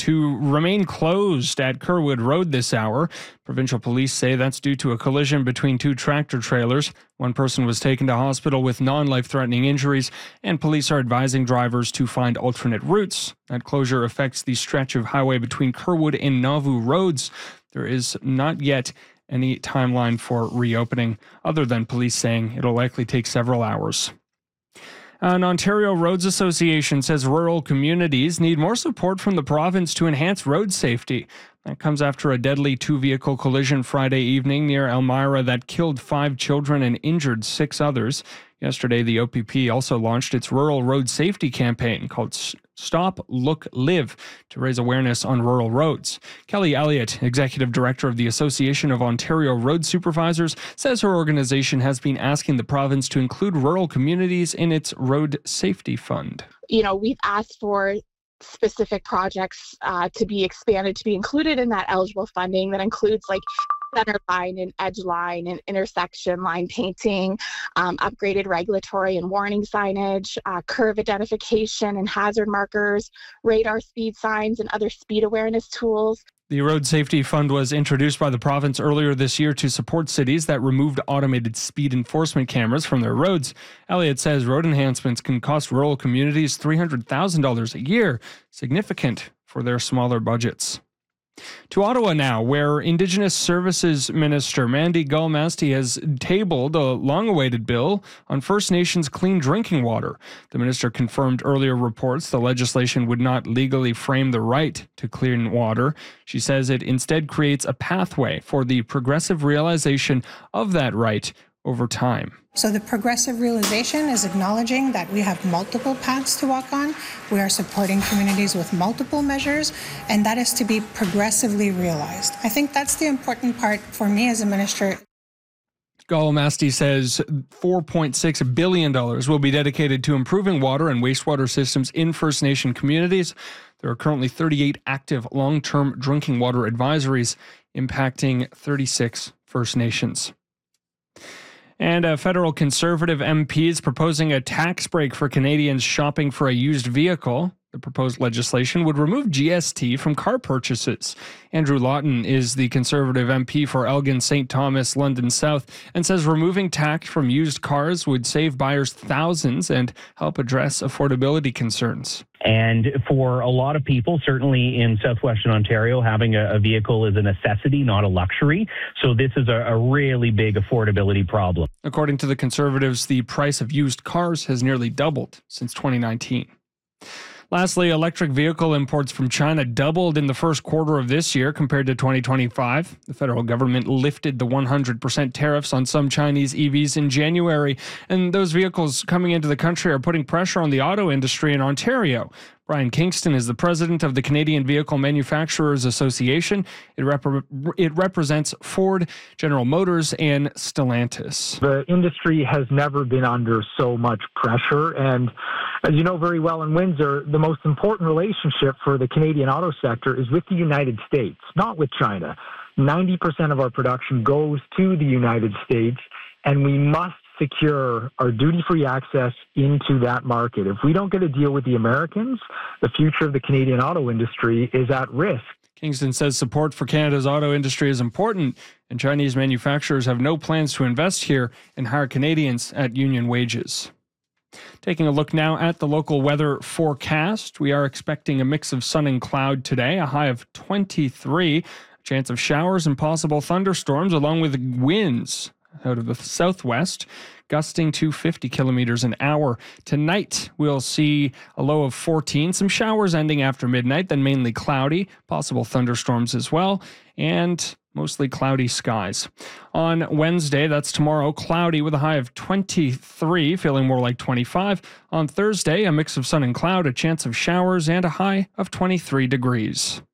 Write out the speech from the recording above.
to remain closed at Kerwood Road this hour. Provincial police say that's due to a collision between two tractor trailers. One person was taken to hospital with non-life-threatening injuries, and police are advising drivers to find alternate routes. That closure affects the stretch of highway between Kerwood and Nauvoo roads. There is not yet any timeline for reopening, other than police saying it'll likely take several hours. An Ontario Roads Association says rural communities need more support from the province to enhance road safety. That comes after a deadly two-vehicle collision Friday evening near Elmira that killed 5 children and injured 6 others. Yesterday, the OPP also launched its rural road safety campaign called Stop, Look, Live to raise awareness on rural roads. Kelly Elliott, Executive Director of the Association of Ontario Road Supervisors, says her organization has been asking the province to include rural communities in its road safety fund. We've asked for specific projects to be expanded, to be included in that eligible funding that includes center line and edge line and intersection line painting, upgraded regulatory and warning signage, curve identification and hazard markers, radar speed signs, and other speed awareness tools. The Road Safety Fund was introduced by the province earlier this year to support cities that removed automated speed enforcement cameras from their roads. Elliott says road enhancements can cost rural communities $300,000 a year, significant for their smaller budgets. To Ottawa now, where Indigenous Services Minister Mandy Galmasti has tabled a long-awaited bill on First Nations clean drinking water. The minister confirmed earlier reports the legislation would not legally frame the right to clean water. She says it instead creates a pathway for the progressive realization of that right over time. So the progressive realization is acknowledging that we have multiple paths to walk on. We are supporting communities with multiple measures, and that is to be progressively realized. I think that's the important part for me as a minister. Galmasti says $4.6 billion will be dedicated to improving water and wastewater systems in First Nation communities. There are currently 38 active long-term drinking water advisories impacting 36 First Nations. And a federal Conservative MP is proposing a tax break for Canadians shopping for a used vehicle. The proposed legislation would remove GST from car purchases. Andrew Lawton is the Conservative MP for Elgin, St. Thomas, London South, and says removing tax from used cars would save buyers thousands and help address affordability concerns. And for a lot of people, certainly in southwestern Ontario, having a vehicle is a necessity, not a luxury. So this is a really big affordability problem. According to the Conservatives, the price of used cars has nearly doubled since 2019. Lastly, electric vehicle imports from China doubled in the first quarter of this year compared to 2025. The federal government lifted the 100% tariffs on some Chinese EVs in January, and those vehicles coming into the country are putting pressure on the auto industry in Ontario. Brian Kingston is the president of the Canadian Vehicle Manufacturers Association. It represents Ford, General Motors, and Stellantis. The industry has never been under so much pressure. And as you know very well in Windsor, the most important relationship for the Canadian auto sector is with the United States, not with China. 90% of our production goes to the United States, and we must secure our duty-free access into that market. If we don't get a deal with the Americans, the future of the Canadian auto industry is at risk. Kingston says support for Canada's auto industry is important, and Chinese manufacturers have no plans to invest here and hire Canadians at union wages. Taking a look now at the local weather forecast, we are expecting a mix of sun and cloud today, a high of 23, a chance of showers and possible thunderstorms along with winds out of the southwest, gusting to 50 kilometers an hour. Tonight, we'll see a low of 14, some showers ending after midnight, then mainly cloudy, possible thunderstorms as well, and mostly cloudy skies. On Wednesday, that's tomorrow, cloudy with a high of 23, feeling more like 25. On Thursday, a mix of sun and cloud, a chance of showers, and a high of 23 degrees.